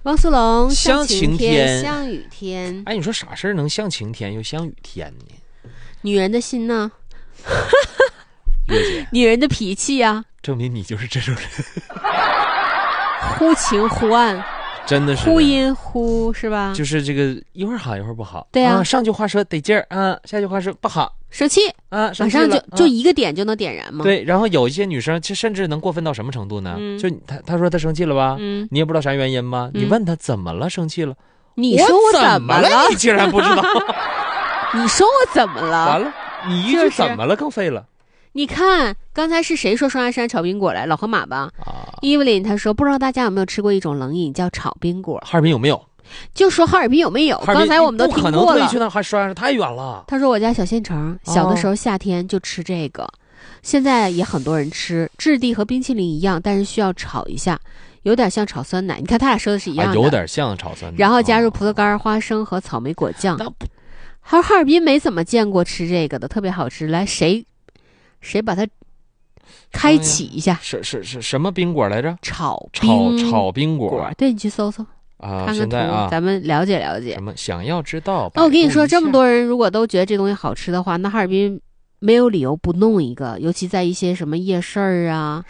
汪苏泷像晴天像雨天。 哎，你说啥事儿能像晴天又像雨天呢？ 女人的心呢？ 月姐， 女人的脾气呀， 证明你就是这种人， 忽晴忽暗， 真的是忽阴忽是吧？ 就是这个一会儿好一会儿不好。 对啊， 上句话说得劲儿啊，下句话说不好， 生气啊， 马上就一个点就能点燃吗？ 对，然后有一些女生就甚至能过分到什么程度呢？就她说她生气了吧？你也不知道啥原因吗？你问她怎么了，生气了？ 你说我怎么了？ 你竟然不知道？ 你说我怎么了？ 完了，你一句怎么了更废了。 你看刚才是谁说双鸭山炒冰果来？老河马吧。伊芙琳她说不知道大家有没有吃过一种冷饮叫炒冰果？ 哈尔滨有没有？ 就说哈尔滨有没有？刚才我们都听过了。 不可能去那还双鸭山太远了。 他说我家小县城小的时候夏天就吃这个，现在也很多人吃，质地和冰淇淋一样，但是需要炒一下，有点像炒酸奶。你看他俩说的是一样的， 有点像炒酸奶， 然后加入葡萄干、花生和草莓果酱。还有哈尔滨没怎么见过吃这个的，特别好吃。来，谁把它开启一下？ 是什么冰果来着？ 炒冰果。 对，你去搜搜啊， 看看图，咱们了解了解。 什么想要知道？ 那我跟你说，这么多人如果都觉得这东西好吃的话，那哈尔滨没有理由不弄一个，尤其在一些什么夜市啊，